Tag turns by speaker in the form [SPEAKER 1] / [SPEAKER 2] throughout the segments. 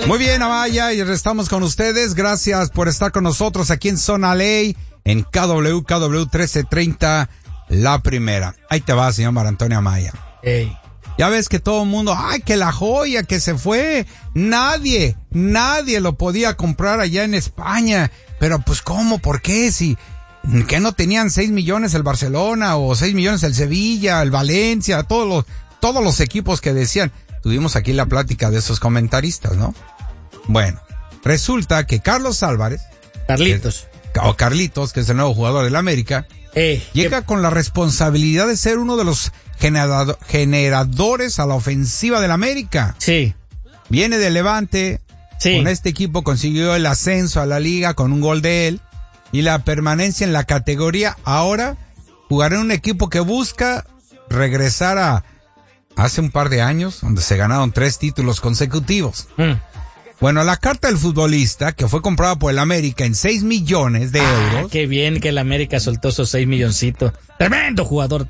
[SPEAKER 1] Muy bien, Amaya, y estamos con ustedes. Gracias por estar con nosotros aquí en Zona Ley, en KW 1330, La Primera. Ahí te va, señor Marantonio Amaya.
[SPEAKER 2] Hey.
[SPEAKER 1] Ya ves que todo el mundo, ay, que la joya, que se fue. Nadie lo podía comprar allá en España. Pero pues, ¿cómo? ¿Por qué? Si, ¿que no tenían 6 millones el Barcelona o 6 millones el Sevilla, el Valencia, todos los equipos que decían? Tuvimos aquí la plática de esos comentaristas, ¿no? Bueno, resulta que Carlos Álvarez. Carlitos, que es el nuevo jugador del América, llega con la responsabilidad de ser uno de los generadores a la ofensiva del América.
[SPEAKER 2] Sí.
[SPEAKER 1] Viene de Levante. Sí. Con este equipo consiguió el ascenso a la liga con un gol de él y la permanencia en la categoría. Ahora jugará en un equipo que busca regresar a hace un par de años, donde se ganaron 3 títulos consecutivos. Bueno, la carta del futbolista, que fue comprada por el América en 6 millones de euros.
[SPEAKER 2] Qué bien que el América soltó esos 6 milloncitos. Tremendo jugador.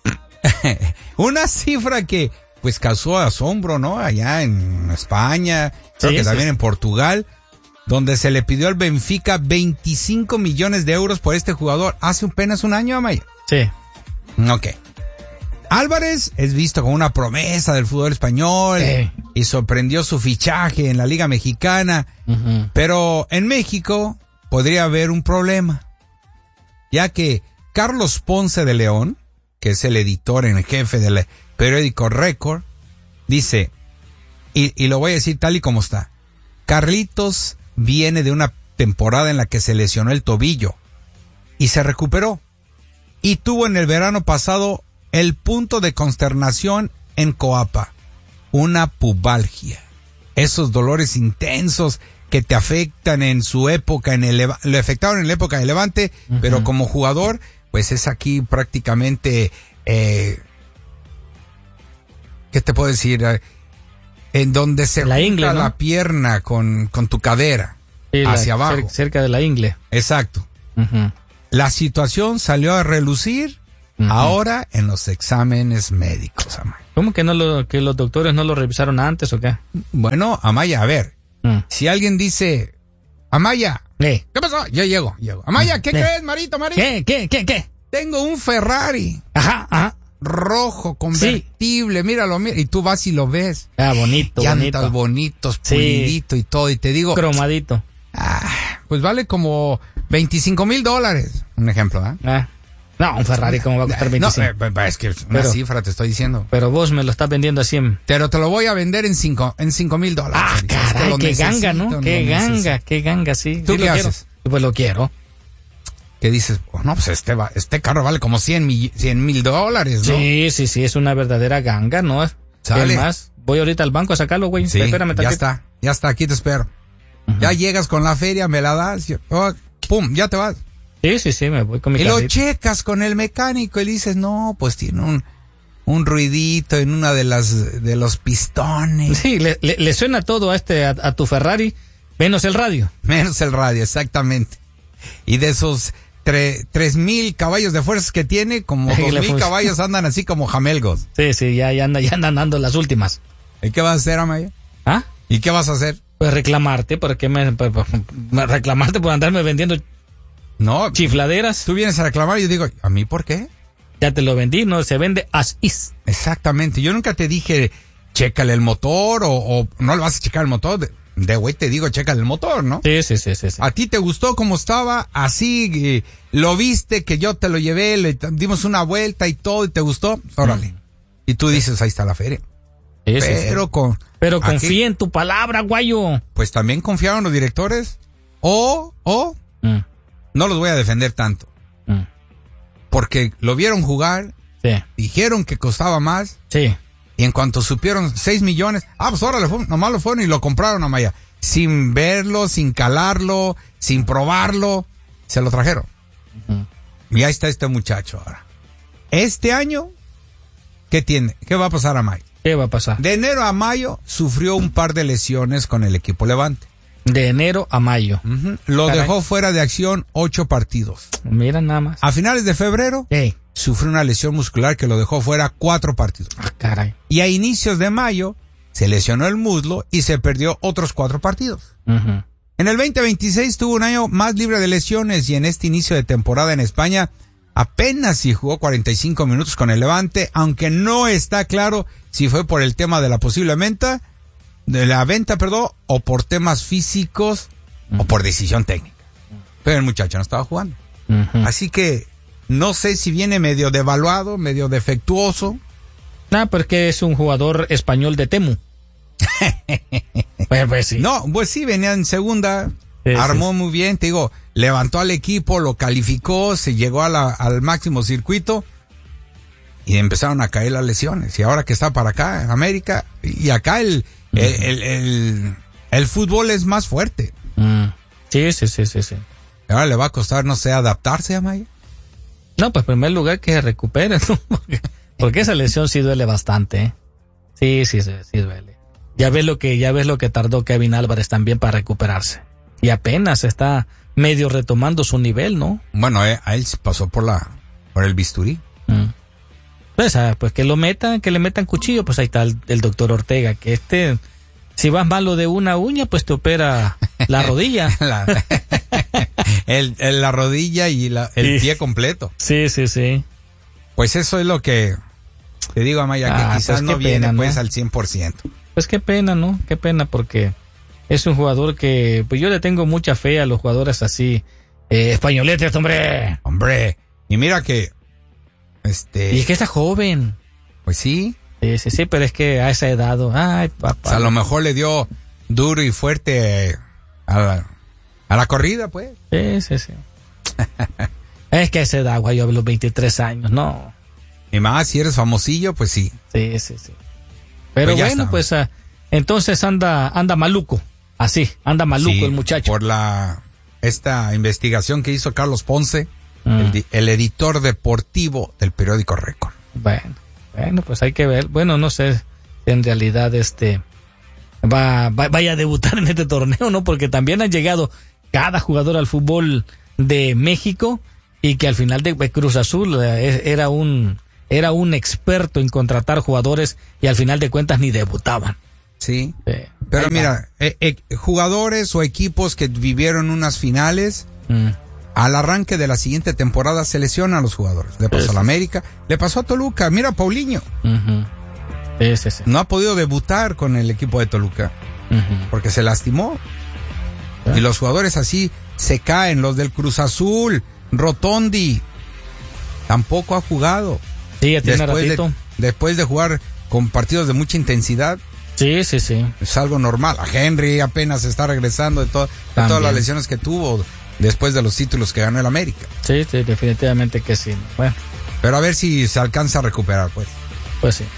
[SPEAKER 1] Una cifra que pues causó asombro, ¿no? Allá en España, creo que también en Portugal, donde se le pidió al Benfica 25 millones de euros por este jugador hace apenas un año, Amaya.
[SPEAKER 2] Sí.
[SPEAKER 1] Ok. Álvarez es visto como una promesa del fútbol español y sorprendió su fichaje en la Liga Mexicana, pero en México podría haber un problema, ya que Carlos Ponce de León, que es el editor en jefe del periódico Récord, dice, y lo voy a decir tal y como está: Carlitos viene de una temporada en la que se lesionó el tobillo y se recuperó, y tuvo en el verano pasado el punto de consternación en Coapa, una pubalgia. Esos dolores intensos que te afectan en su época, lo afectaron en la época de Levante, pero como jugador, pues es aquí prácticamente, ¿qué te puedo decir? En donde se
[SPEAKER 2] la
[SPEAKER 1] junta
[SPEAKER 2] ingle, ¿no?
[SPEAKER 1] La pierna con tu cadera, hacia abajo.
[SPEAKER 2] Cerca de la ingle.
[SPEAKER 1] Exacto. La situación salió a relucir ahora en los exámenes médicos, Amaya.
[SPEAKER 2] ¿Cómo que que los doctores no lo revisaron antes o qué?
[SPEAKER 1] Bueno, Amaya, a ver, si alguien dice, Amaya, ¿qué pasó? Yo llego. Amaya, ¿qué crees, Marito?
[SPEAKER 2] ¿Qué?
[SPEAKER 1] Tengo un Ferrari.
[SPEAKER 2] Ajá.
[SPEAKER 1] Rojo, convertible, míralo, y tú vas y lo ves.
[SPEAKER 2] Bonito,
[SPEAKER 1] llantas bonitos, pulidito y todo, y te digo,
[SPEAKER 2] cromadito.
[SPEAKER 1] Pues vale como $25,000, un ejemplo,
[SPEAKER 2] No, un Ferrari, ¿cómo va a costar 25?
[SPEAKER 1] No, es que es una cifra, te estoy diciendo.
[SPEAKER 2] Pero vos me lo estás vendiendo así
[SPEAKER 1] Pero te lo voy a vender en $5,000.
[SPEAKER 2] Caray, qué ganga, ¿no? Qué ganga, sí.
[SPEAKER 1] ¿Tú qué haces?
[SPEAKER 2] Pues lo quiero.
[SPEAKER 1] ¿Qué dices? Oh, no, pues este carro vale como $100,000, ¿no?
[SPEAKER 2] Sí, es una verdadera ganga, ¿no?
[SPEAKER 1] Sale.
[SPEAKER 2] Además, voy ahorita al banco a sacarlo, güey.
[SPEAKER 1] Sí,
[SPEAKER 2] espérame tantito.
[SPEAKER 1] Ya está, aquí te espero. Ya llegas con la feria, me la das, pum, ya te vas.
[SPEAKER 2] Sí, me voy con mi carrito.
[SPEAKER 1] Y lo checas con el mecánico y le dices, no, pues tiene un ruidito en una de los pistones.
[SPEAKER 2] Sí, le suena todo a tu Ferrari, menos el radio.
[SPEAKER 1] Menos el radio, exactamente. Y de esos 3,000 caballos de fuerza que tiene, como 2,000 caballos andan así como jamelgos.
[SPEAKER 2] Sí, ya andan dando las últimas.
[SPEAKER 1] ¿Y qué vas a hacer, Amaya? ¿Y qué vas a hacer?
[SPEAKER 2] Pues reclamarte, reclamarte por andarme vendiendo chifladeras.
[SPEAKER 1] Tú vienes a reclamar y yo digo, ¿a mí por qué?
[SPEAKER 2] Ya te lo vendí, no se vende as is.
[SPEAKER 1] Exactamente, yo nunca te dije, chécale el motor o no le vas a checar el motor. De güey te digo, chécale el motor, ¿no?
[SPEAKER 2] Sí.
[SPEAKER 1] ¿A ti te gustó como estaba? Así, lo viste, que yo te lo llevé, le dimos una vuelta y todo, y te gustó, órale. Y tú dices, ahí está la feria. Pero
[SPEAKER 2] confía en tu palabra, guayo.
[SPEAKER 1] Pues también confiaron los directores. No los voy a defender tanto. Porque lo vieron jugar.
[SPEAKER 2] Sí.
[SPEAKER 1] Dijeron que costaba más.
[SPEAKER 2] Sí.
[SPEAKER 1] Y en cuanto supieron 6 millones, pues ahora nomás lo fueron y lo compraron, Amaya. Sin verlo, sin calarlo, sin probarlo, se lo trajeron. Y ahí está este muchacho ahora. Este año, ¿qué tiene? ¿Qué va a pasar, Amaya?
[SPEAKER 2] ¿Qué va a pasar?
[SPEAKER 1] De enero a mayo sufrió un par de lesiones con el equipo Levante.
[SPEAKER 2] De enero a mayo.
[SPEAKER 1] Lo dejó fuera de acción 8 partidos.
[SPEAKER 2] Mira nada más.
[SPEAKER 1] A finales de febrero, sufrió una lesión muscular que lo dejó fuera 4 partidos.
[SPEAKER 2] Caray.
[SPEAKER 1] Y a inicios de mayo se lesionó el muslo y se perdió otros 4 partidos. En el 2026 tuvo un año más libre de lesiones y en este inicio de temporada en España apenas si jugó 45 minutos con el Levante, aunque no está claro si fue por el tema de la posible venta, o por temas físicos o por decisión técnica. Pero el muchacho no estaba jugando. Así que no sé si viene medio devaluado, medio defectuoso.
[SPEAKER 2] Porque es un jugador español de Temu. pues sí.
[SPEAKER 1] No, pues sí, venía en segunda, armó muy bien, te digo, levantó al equipo, lo calificó, se llegó al máximo circuito y empezaron a caer las lesiones. Y ahora que está para acá, en América, y acá el fútbol es más fuerte.
[SPEAKER 2] Sí.
[SPEAKER 1] Ahora le va a costar, no sé, adaptarse a Maya.
[SPEAKER 2] No, pues en primer lugar que se recupere, ¿no? Porque esa lesión sí duele bastante, ¿eh? Sí duele. Ya ves lo que tardó Kevin Álvarez también para recuperarse. Y apenas está medio retomando su nivel, ¿no?
[SPEAKER 1] Bueno, a él pasó por el bisturí.
[SPEAKER 2] Pues que le metan cuchillo, pues ahí está el doctor Ortega, que si vas malo de una uña, pues te opera la rodilla.
[SPEAKER 1] la rodilla y el pie completo.
[SPEAKER 2] Sí.
[SPEAKER 1] Pues eso es lo que te digo, Amaya, que quizás pues no viene, ¿no? Pues al 100%.
[SPEAKER 2] Pues qué pena, ¿no? Qué pena, porque es un jugador que, pues yo le tengo mucha fe a los jugadores así, españoletes, hombre.
[SPEAKER 1] Hombre, y mira que,
[SPEAKER 2] Y es que está joven.
[SPEAKER 1] Pues sí.
[SPEAKER 2] Sí, pero es que a esa edad, ay, papá.
[SPEAKER 1] O sea, a lo mejor le dio duro y fuerte a la corrida, pues.
[SPEAKER 2] Sí. Es que a esa edad, güey, yo a los 23 años, no.
[SPEAKER 1] Y más, si eres famosillo, pues sí.
[SPEAKER 2] Sí. Pero
[SPEAKER 1] pues
[SPEAKER 2] bueno, pues entonces anda maluco. Así, anda maluco el muchacho.
[SPEAKER 1] Por esta investigación que hizo Carlos Ponce, el editor deportivo del periódico Récord.
[SPEAKER 2] Bueno, pues hay que ver. Bueno, no sé si en realidad vaya a debutar en este torneo, ¿no? Porque también han llegado cada jugador al fútbol de México y que al final de Cruz Azul era un experto en contratar jugadores y al final de cuentas ni debutaban.
[SPEAKER 1] Sí. Pero mira, jugadores o equipos que vivieron unas finales, al arranque de la siguiente temporada se lesionan a los jugadores. Le pasó a la América, le pasó a Toluca. Mira, Paulinho.
[SPEAKER 2] Sí.
[SPEAKER 1] No ha podido debutar con el equipo de Toluca porque se lastimó. Y los jugadores así se caen. Los del Cruz Azul, Rotondi, tampoco ha jugado.
[SPEAKER 2] Sí, ya tiene ratito.
[SPEAKER 1] Después de jugar con partidos de mucha intensidad.
[SPEAKER 2] Sí.
[SPEAKER 1] Es algo normal. A Henry apenas está regresando de todas las lesiones que tuvo después de los títulos que ganó el América.
[SPEAKER 2] Sí, definitivamente que sí. Bueno.
[SPEAKER 1] Pero a ver si se alcanza a recuperar, pues.
[SPEAKER 2] Pues sí.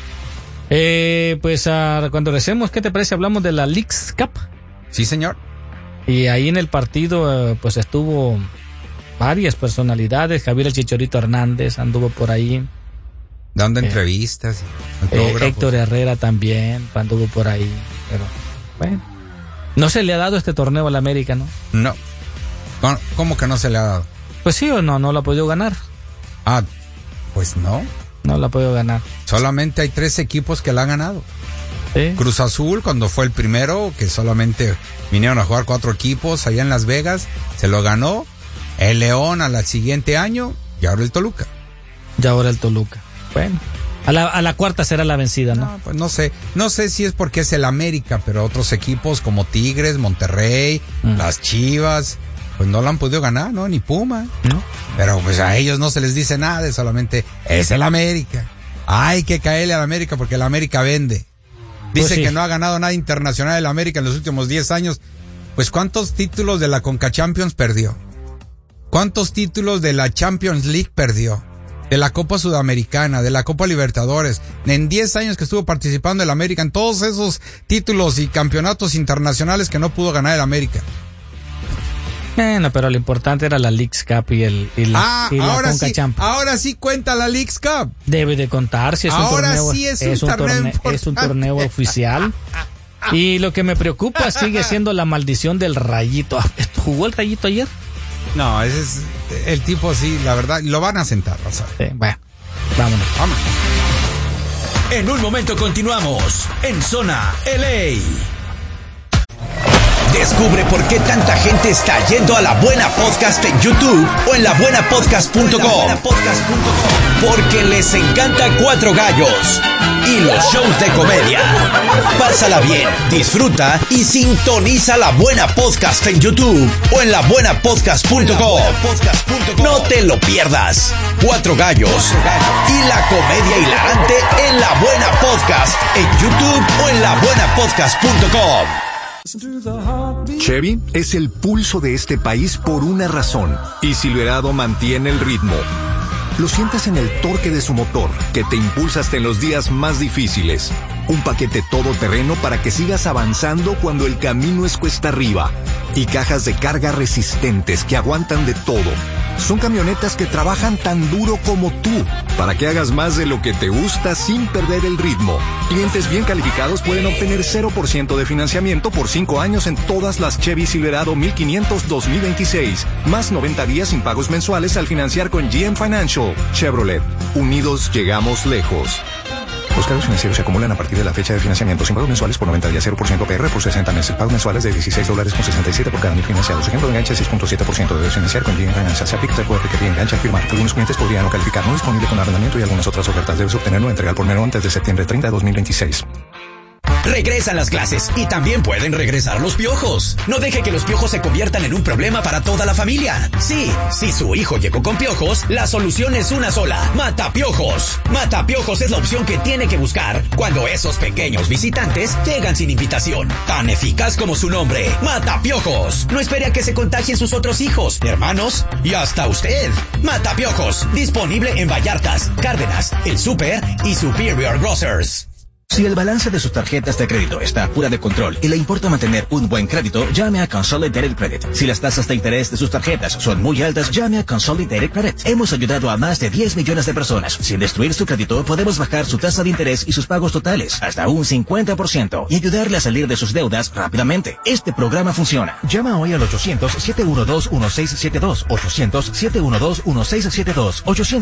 [SPEAKER 2] Cuando regresemos, ¿qué te parece? Hablamos de la Leagues Cup.
[SPEAKER 1] Sí, señor.
[SPEAKER 2] Y ahí en el partido, pues estuvo varias personalidades. Javier el Chicharito Hernández anduvo por ahí.
[SPEAKER 1] Dando entrevistas.
[SPEAKER 2] Héctor Herrera también anduvo por ahí. Pero, bueno. No se le ha dado este torneo al América, ¿no?
[SPEAKER 1] No. ¿Cómo que no se le ha dado?
[SPEAKER 2] Pues sí o no lo ha podido ganar.
[SPEAKER 1] Pues no.
[SPEAKER 2] No lo ha podido ganar.
[SPEAKER 1] Solamente hay 3 equipos que la han ganado.
[SPEAKER 2] ¿Sí?
[SPEAKER 1] Cruz Azul, cuando fue el primero, que solamente vinieron a jugar 4 equipos allá en Las Vegas, se lo ganó. El León al siguiente año y ahora el Toluca. Bueno.
[SPEAKER 2] A la cuarta será la vencida, ¿no?
[SPEAKER 1] No, pues no sé si es porque es el América, pero otros equipos como Tigres, Monterrey, las Chivas, pues no lo han podido ganar, ¿no? Ni Puma.
[SPEAKER 2] ¿No?
[SPEAKER 1] Pero pues a ellos no se les dice nada, solamente es el América. Hay que caerle al América porque el América vende. Dice que no ha ganado nada internacional el América en los últimos 10 años. Pues ¿cuántos títulos de la Conca Champions perdió? ¿Cuántos títulos de la Champions League perdió? De la Copa Sudamericana, de la Copa Libertadores. En 10 años que estuvo participando el América, en todos esos títulos y campeonatos internacionales que no pudo ganar el América.
[SPEAKER 2] Bueno, pero lo importante era la Leagues Cup y la Conca Champions.
[SPEAKER 1] Ahora sí cuenta la Leagues Cup.
[SPEAKER 2] Debe de contar si es un torneo oficial. Y lo que me preocupa sigue siendo la maldición del Rayito. ¿Jugó el Rayito ayer?
[SPEAKER 1] No, ese es el tipo, sí, la verdad, lo van a sentar, o sea.
[SPEAKER 2] Sí, bueno, vámonos.
[SPEAKER 3] En un momento continuamos en Zona LA. Descubre por qué tanta gente está yendo a La Buena Podcast en YouTube o en labuenapodcast.com. Porque les encanta Cuatro Gallos y los shows de comedia. Pásala bien, disfruta y sintoniza La Buena Podcast en YouTube o en labuenapodcast.com. No te lo pierdas. Cuatro Gallos y la comedia hilarante en La Buena Podcast en YouTube o en labuenapodcast.com.
[SPEAKER 4] Chevy es el pulso de este país por una razón, y Silverado mantiene el ritmo. Lo sientes en el torque de su motor, que te impulsa hasta en los días más difíciles. Un paquete todoterreno para que sigas avanzando cuando el camino es cuesta arriba. Y cajas de carga resistentes que aguantan de todo. Son camionetas que trabajan tan duro como tú, para que hagas más de lo que te gusta sin perder el ritmo. Clientes bien calificados pueden obtener 0% de financiamiento por 5 años en todas las Chevy Silverado 1500 2026. Más 90 días sin pagos mensuales al financiar con GM Financial. Chevrolet. Unidos llegamos lejos. Los cargos financieros se acumulan a partir de la fecha de financiamiento sin pagos mensuales por 90 días, 0% PR por 60 meses. Pagos mensuales de $16.67 por cada mil financiados. Ejemplo de enganche 6.7%. Debes financiar con GM Financial. Se aplica el acuerdo que enganche al firmar. Algunos clientes podrían no calificar. No disponible con arrendamiento y algunas otras ofertas. Debes obtenerlo entregar por mero antes de septiembre 30 de 2026.
[SPEAKER 3] Regresan las clases y también pueden regresar los piojos. No deje que los piojos se conviertan en un problema para toda la familia. Sí, si su hijo llegó con piojos, la solución es una sola: Matapiojos. Matapiojos es la opción que tiene que buscar cuando esos pequeños visitantes llegan sin invitación. Tan eficaz como su nombre, Matapiojos. No espere a que se contagien sus otros hijos, hermanos y hasta usted. Matapiojos, disponible en Vallartas, Cárdenas, El Súper y Superior Grocers.
[SPEAKER 5] Si el balance de sus tarjetas de crédito está fuera de control y le importa mantener un buen crédito, llame a Consolidated Credit. Si las tasas de interés de sus tarjetas son muy altas, llame a Consolidated Credit. Hemos ayudado a más de 10 millones de personas. Sin destruir su crédito, podemos bajar su tasa de interés y sus pagos totales hasta un 50% y ayudarle a salir de sus deudas rápidamente. Este programa funciona. Llama hoy al 800-712-1672. 800-712-1672.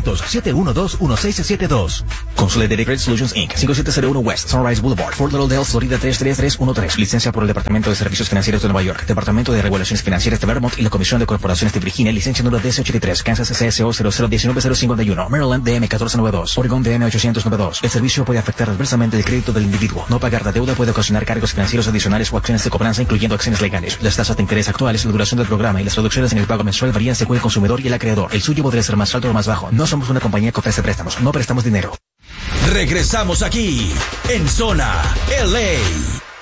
[SPEAKER 5] 800-712-1672. Consolidated Credit Solutions Inc. 5701 West Sunrise Boulevard, Fort Lauderdale, Florida 33313. Licencia por el Departamento de Servicios Financieros de Nueva York, Departamento de Regulaciones Financieras de Vermont y la Comisión de Corporaciones de Virginia. Licencia número DC83, Kansas CSO 0019051, Maryland DM 1492, Oregon DM 892. El servicio puede afectar adversamente el crédito del individuo. No pagar la deuda puede ocasionar cargos financieros adicionales o acciones de cobranza, incluyendo acciones legales. Las tasas de interés actuales, la duración del programa y las reducciones en el pago mensual varían según el consumidor y el acreedor. El suyo podría ser más alto o más bajo. No somos una compañía que ofrece préstamos. No prestamos dinero.
[SPEAKER 3] Regresamos aquí en Zona LA.